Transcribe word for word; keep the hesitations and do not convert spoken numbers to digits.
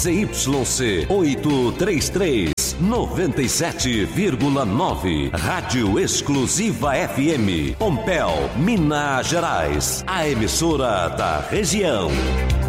Z Y C oitocentos e trinta e três, noventa e sete vírgula nove. Rádio Exclusiva F M, Pompéu, Minas Gerais. A emissora da região.